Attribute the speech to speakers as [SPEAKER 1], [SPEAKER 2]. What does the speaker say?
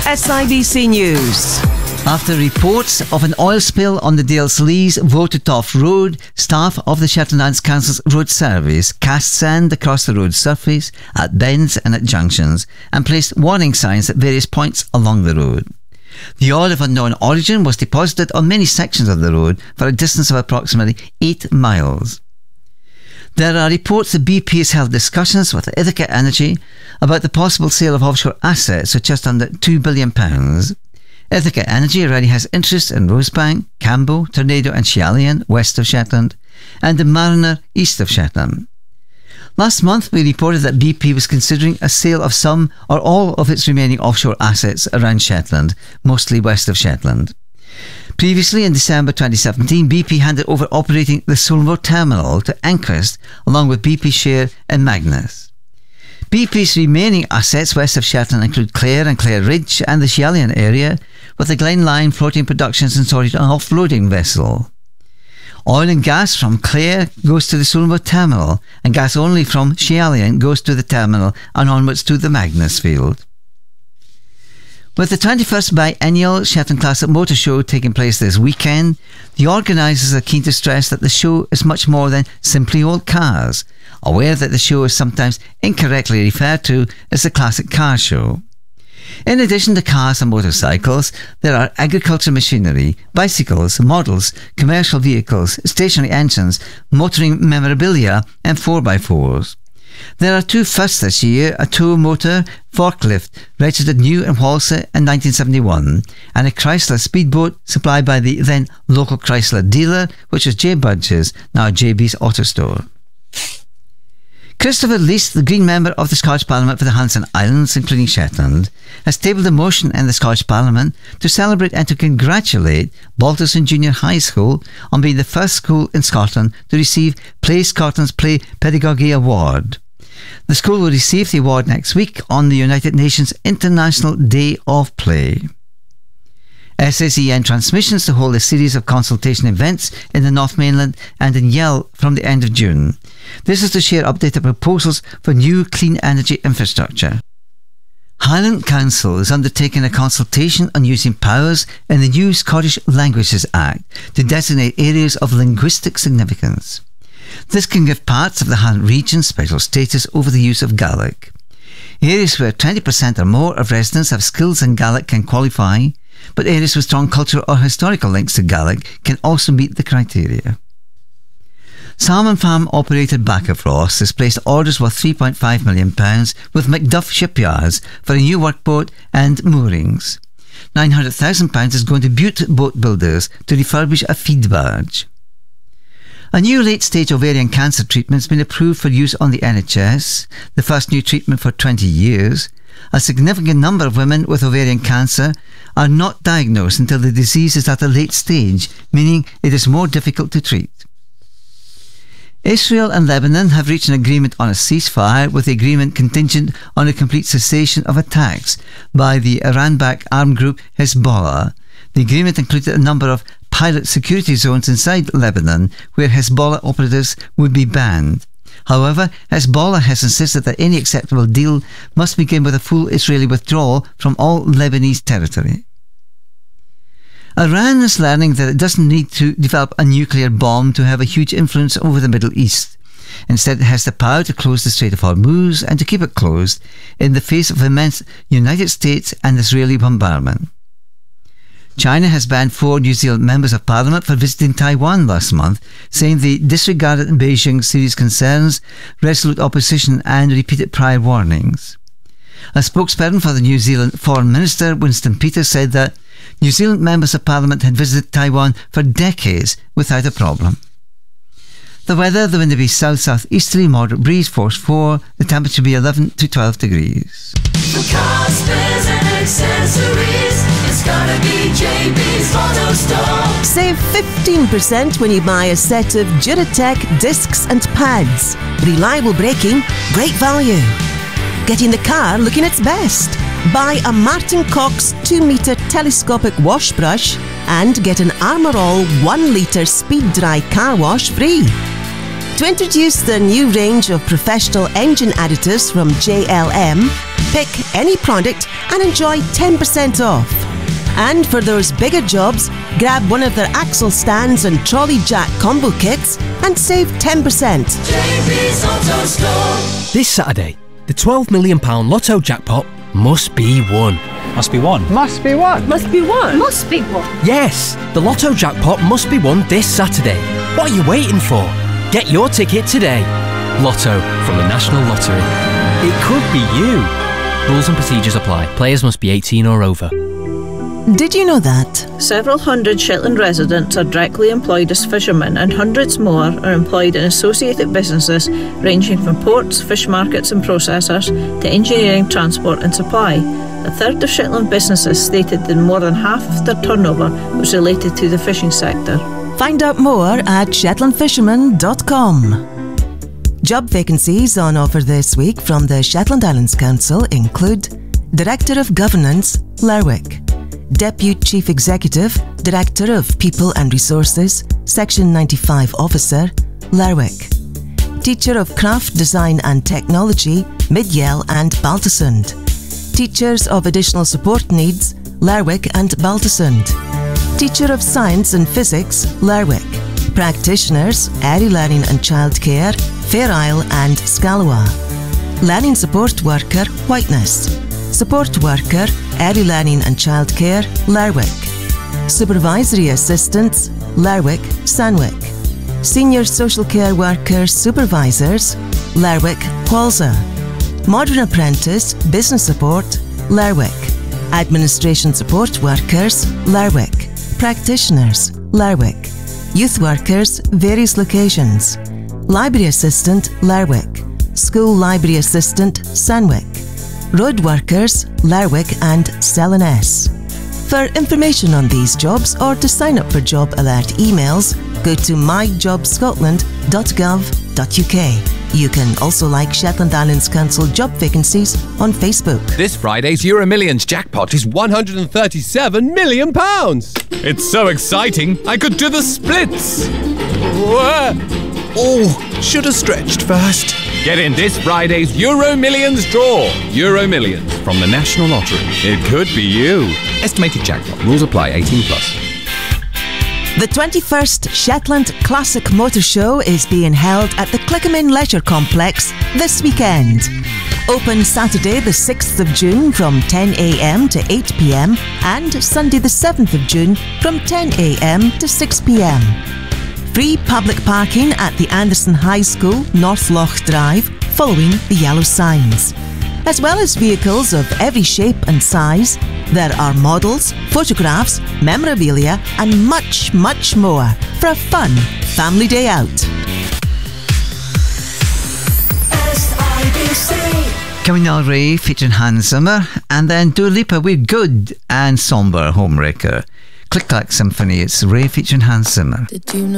[SPEAKER 1] SIBC News.
[SPEAKER 2] After reports of an oil spill on the Dalesleys Votertoft Road, staff of the Shetland Islands Council's road service cast sand across the road surface at bends and at junctions and placed warning signs at various points along the road. The oil of unknown origin was deposited on many sections of the road for a distance of approximately 8 miles. There are reports that BP has held discussions with Ithaca Energy about the possible sale of offshore assets for just under £2 billion. Ithaca Energy already has interests in Rosebank, Cambo, Tornado and Cheallion, west of Shetland, and in Mariner, east of Shetland. Last month, we reported that BP was considering a sale of some or all of its remaining offshore assets around Shetland, mostly west of Shetland. Previously, in December 2017, BP handed over operating the Sulmore Terminal to Enquest, along with BP's share in Magnus. BP's remaining assets west of Shetland include Clare and Clare Ridge and the Cheallion area, with the Glen Line floating productions and storage and offloading vessel. Oil and gas from Clare goes to the Sulmore Terminal, and gas only from Cheallion goes to the terminal and onwards to the Magnus field. With the 21st biennial Shetland Classic Motor Show taking place this weekend, the organisers are keen to stress that the show is much more than simply old cars, aware that the show is sometimes incorrectly referred to as the Classic Car Show. In addition to cars and motorcycles, there are agriculture machinery, bicycles, models, commercial vehicles, stationary engines, motoring memorabilia and 4x4s. There are 2 firsts this year, a tow motor forklift registered new in Walsall in 1971 and a Chrysler speedboat supplied by the then local Chrysler dealer, which was J. Budge's, now JB's Auto Store. Christopher Least, the Green Member of the Scottish Parliament for the Highlands and Islands, including Shetland, has tabled a motion in the Scottish Parliament to celebrate and to congratulate Balterson Junior High School on being the first school in Scotland to receive Play Scotland's Play Pedagogy Award. The school will receive the award next week on the United Nations International Day of Play. SSEN Transmissions to hold a series of consultation events in the North Mainland and in Yell from the end of June. This is to share updated proposals for new clean energy infrastructure. Highland Council is undertaking a consultation on using powers in the new Scottish Languages Act to designate areas of linguistic significance. This can give parts of the Highland region special status over the use of Gaelic. Areas where 20% or more of residents have skills in Gaelic can qualify, but areas with strong cultural or historical links to Gaelic can also meet the criteria. Salmon farm operator Bakkafrost has placed orders worth £3.5 million with Macduff Shipyards for a new workboat and moorings. £900,000 is going to Butte Boat Builders to refurbish a feed barge. A new late-stage ovarian cancer treatment has been approved for use on the NHS, the first new treatment for 20 years. A significant number of women with ovarian cancer are not diagnosed until the disease is at a late stage, meaning it is more difficult to treat. Israel and Lebanon have reached an agreement on a ceasefire, with the agreement contingent on a complete cessation of attacks by the Iran-backed armed group Hezbollah. The agreement included a number of pilot security zones inside Lebanon where Hezbollah operatives would be banned. However, Hezbollah has insisted that any acceptable deal must begin with a full Israeli withdrawal from all Lebanese territory. Iran is learning that it doesn't need to develop a nuclear bomb to have a huge influence over the Middle East. Instead, it has the power to close the Strait of Hormuz and to keep it closed in the face of immense United States and Israeli bombardment. China has banned 4 New Zealand members of parliament for visiting Taiwan last month, saying they disregarded Beijing's serious concerns, resolute opposition and repeated prior warnings. A spokesperson for the New Zealand Foreign Minister, Winston Peters, said that New Zealand members of parliament had visited Taiwan for decades without a problem. The weather, the wind will be south-southeasterly, moderate breeze, force 4, the temperature will be 11 to 12 degrees.
[SPEAKER 3] For car spares and accessories, it's gotta be JB's Auto Store.
[SPEAKER 1] Save 15% when you buy a set of Duratec discs and pads. Reliable braking, great value. Getting the car looking its best. Buy a Martin Cox 2-metre telescopic wash brush and get an Armor All 1-litre speed dry car wash free. To introduce the new range of professional engine additives from JLM, pick any product and enjoy 10% off. And for those bigger jobs, grab one of their axle stands and trolley jack combo kits and save 10%.
[SPEAKER 3] JB's Auto Store.
[SPEAKER 4] This Saturday, the £12 million Lotto jackpot must be won.
[SPEAKER 5] Must be won.
[SPEAKER 6] Must be one.
[SPEAKER 7] Must be one. Must be one.
[SPEAKER 4] Yes, the Lotto jackpot must be won this Saturday. What are you waiting for? Get your ticket today. Lotto from the National Lottery. It could be you. Rules and procedures apply. Players must be 18 or over.
[SPEAKER 1] Did you know that?
[SPEAKER 8] Several hundred Shetland residents are directly employed as fishermen, and hundreds more are employed in associated businesses ranging from ports, fish markets and processors to engineering, transport and supply. A third of Shetland businesses stated that more than half of their turnover was related to the fishing sector.
[SPEAKER 1] Find out more at shetlandfisherman.com. Job vacancies on offer this week from the Shetland Islands Council include Director of Governance, Lerwick; Deputy Chief Executive, Director of People and Resources, Section 95 Officer, Lerwick; Teacher of Craft Design and Technology, Midyell and Baltusund; Teachers of Additional Support Needs, Lerwick and Baltusund; Teacher of Science and Physics, Lerwick; Practitioners, Early Learning and Childcare, Fair Isle and Scalawa; Learning Support Worker, Whiteness; Support Worker, Early Learning and Childcare, Lerwick; Supervisory Assistants, Lerwick, Sandwick; Senior Social Care Workers Supervisors, Lerwick, Qualza; Modern Apprentice, Business Support, Lerwick; Administration Support Workers, Lerwick; Practitioners, Lerwick; Youth Workers, various locations; Library Assistant, Lerwick; School Library Assistant, Sandwick; Road Workers, Lerwick and Selenes. For information on these jobs or to sign up for job alert emails, go to myjobscotland.gov.uk. You can also like Shetland Islands Council job vacancies on Facebook.
[SPEAKER 9] This Friday's Euro Millions jackpot is £137 million. It's so exciting, I could do the splits.
[SPEAKER 10] Oh, should have stretched first.
[SPEAKER 9] Get in this Friday's Euro Millions draw. Euro Millions from the National Lottery. It could be you. Estimated jackpot. Rules apply. 18 plus.
[SPEAKER 1] The 21st Shetland Classic Motor Show is being held at the Clickamin Leisure Complex this weekend. Open Saturday the 6th of June from 10 a.m. to 8 p.m. and Sunday the 7th of June from 10 a.m. to 6 p.m. Free public parking at the Anderson High School, North Loch Drive, following the yellow signs. As well as vehicles of every shape and size, there are models, photographs, memorabilia and much, much more for a fun family day out.
[SPEAKER 2] Coming now, Ray featuring Hans Zimmer, and then Dua Lipa with Good and Somber Homewrecker. Click Clack Symphony, it's Ray featuring Hans Zimmer.
[SPEAKER 3] Did you know